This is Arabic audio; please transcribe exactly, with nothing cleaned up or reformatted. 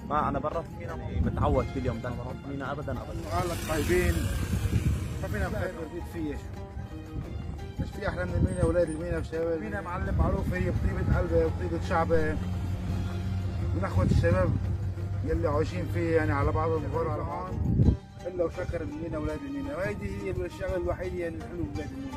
ما انا برات مينا يعني متعود كل يوم ده برات مينا ابدا ابدا. قال لك طيبين ما فينا بخير برديت فيه. مش في احلى من المينا اولاد المينا وشباب المينا معلم معروف هي بطيبه قلبه وبطيبه شعبه من اخوه الشباب يلي عايشين فيه يعني على بعضهم بيقولوا على بعض الا وشكر المينا اولاد المينا، وهيدي هي الشغله الوحيده اللي حلوه بلاد المينا.